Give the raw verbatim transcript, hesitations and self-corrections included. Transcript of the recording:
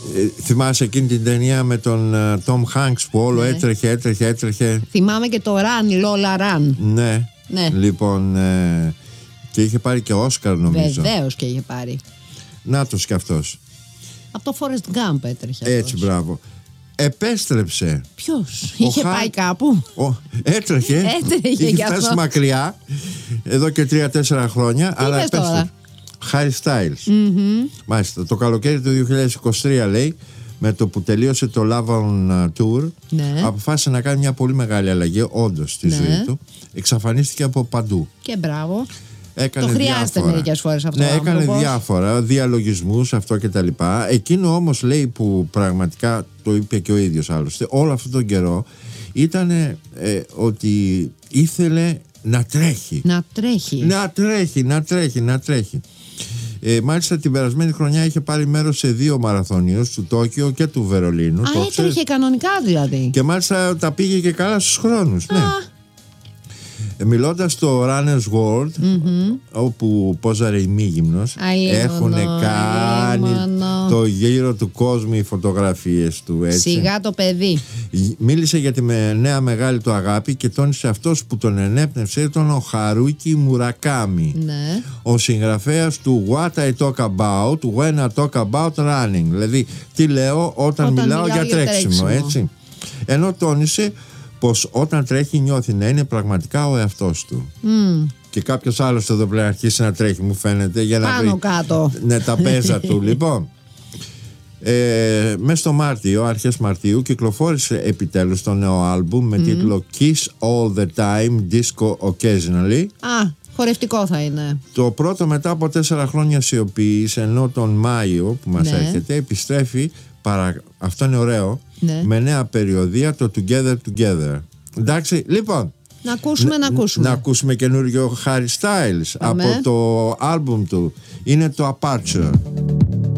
Ε, θυμάσαι εκείνη την ταινία με τον Τόμ uh, Hanks που όλο ναι. έτρεχε, έτρεχε, έτρεχε. Θυμάμαι και το Run, Lola Run. Ναι, ναι. Λοιπόν ε, και είχε πάρει και Όσκαρ νομίζω. Βεβαίως και είχε πάρει. Νάτος κι αυτός. Από το Forrest Gump έτρεχε. Έτσι, αυτός. Μπράβο. Επέστρεψε. Ποιος, είχε χα... πάει κάπου. Ο... Έτρεχε. Έτρεχε είχε φτάσει αυτό. Μακριά εδώ και τρία-τέσσερα χρόνια. Τι αλλά επέστρεψε. Harry Styles. Mm-hmm. Μάλιστα. Το καλοκαίρι του δύο χιλιάδες είκοσι τρία λέει, με το που τελείωσε το Love on Tour, ναι. αποφάσισε να κάνει μια πολύ μεγάλη αλλαγή όντως στη ναι. ζωή του. Εξαφανίστηκε από παντού. Και μπράβο. Έκανε το χρειάζεται μερικές φορές αυτό. Ναι, έκανε διάφορα, διαλογισμούς, αυτό και τα λοιπά. Εκείνο όμως λέει που πραγματικά το είπε και ο ίδιος άλλωστε, όλο αυτόν τον καιρό ήταν ε, ότι ήθελε να τρέχει. Να τρέχει. Να τρέχει, να τρέχει, να τρέχει. Ε, μάλιστα την περασμένη χρονιά είχε πάρει μέρος σε δύο μαραθωνίους, του Τόκιο και του Βερολίνου. Α, έτρεχε κανονικά δηλαδή. Και μάλιστα τα πήγε και καλά στους χρόνους. Α. Ναι. Μιλώντας στο Runner's World, mm-hmm. όπου πόζαρε η Μίγυμνος, έχουν κάνει το γύρο του κόσμου οι φωτογραφίες του, έτσι. Σιγά το παιδί. Μίλησε για τη νέα μεγάλη του αγάπη και τόνισε αυτός που τον ενέπνευσε ήταν ο Χαρούκι Μουρακάμι, ναι. ο συγγραφέας του What I Talk About When I Talk About Running. Δηλαδή τι λέω όταν, όταν μιλάω, μιλάω για, για τρέξιμο, τρέξιμο, έτσι. Ενώ τόνισε πως όταν τρέχει νιώθει να είναι πραγματικά ο εαυτός του. Mm. Και κάποιος άλλος εδώ πρέπει να αρχίσει να τρέχει, μου φαίνεται, για να πάνω βρει κάτω. Ναι, τα πέζα του. Λοιπόν, ε, μέσα στο Μάρτιο, αρχές Μαρτίου, κυκλοφόρησε επιτέλους το νέο άλμπουμ με mm. τίτλο Kiss All The Time, Disco Occasionally. Α, χορευτικό θα είναι. Το πρώτο μετά από τέσσερα χρόνια σιωπής, ενώ τον Μάιο που μας ναι. έρχεται επιστρέφει, παρα... αυτό είναι ωραίο, ναι. με νέα περιοδία, το Together Together. Εντάξει, λοιπόν, να ακούσουμε, να, να ακούσουμε να ακούσουμε καινούριο Harry Styles. Αμέ. Από το άλμπουμ του είναι το Aperture.